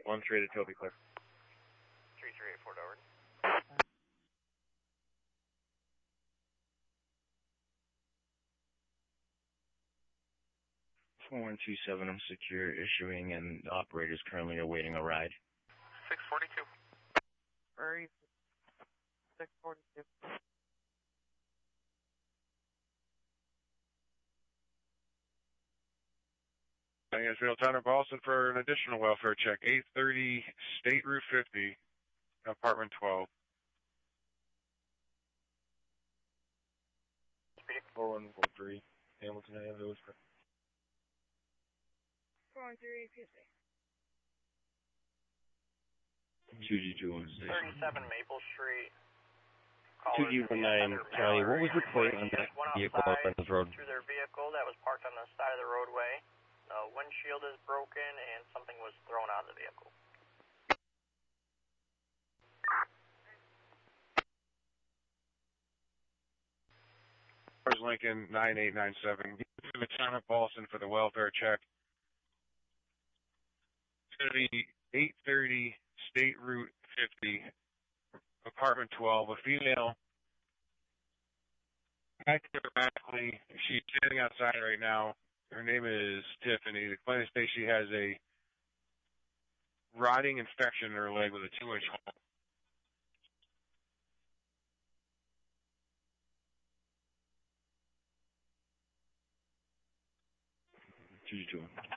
1-3 to Toby Clear. 3384 Dover. 4127, I'm secure, issuing, and the operator's currently awaiting a ride. 642. Hurry. 642. Yes, Tanner Boston for an additional welfare check. 830 State Route 50, apartment 12. 4143, Hamilton Avenue. 413 PSA. 2G216. 37 Maple Street. 2G19 County, what was the plate on that vehicle on this road? Through their vehicle that was parked on the side of the roadway. The windshield is broken and something was thrown out of the vehicle. There's Lincoln 9897. Lieutenant Paulson for the welfare check. It's going to be 830 State Route 50, apartment 12. A female. Actively, she's standing outside right now. Her name is Tiffany. The clinic states she has a rotting infection in her leg with a 2-inch hole. 2G2.